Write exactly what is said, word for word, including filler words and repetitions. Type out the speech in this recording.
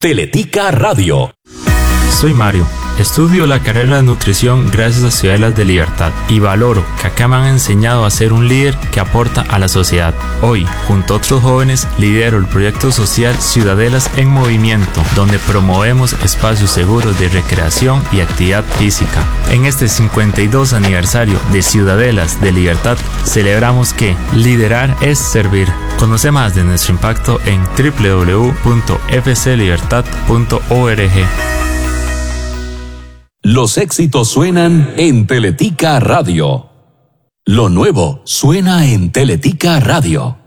Teletica Radio. Soy Mario. Estudio la carrera de nutrición gracias a Ciudadelas de Libertad y valoro que acá me han enseñado a ser un líder que aporta a la sociedad. Hoy, junto a otros jóvenes, lidero el proyecto social Ciudadelas en Movimiento, donde promovemos espacios seguros de recreación y actividad física. En este cincuenta y dos aniversario de Ciudadelas de Libertad, celebramos que liderar es servir. Conoce más de nuestro impacto en doble u doble u doble u punto f c libertad punto org. Los éxitos suenan en Teletica Radio. Lo nuevo suena en Teletica Radio.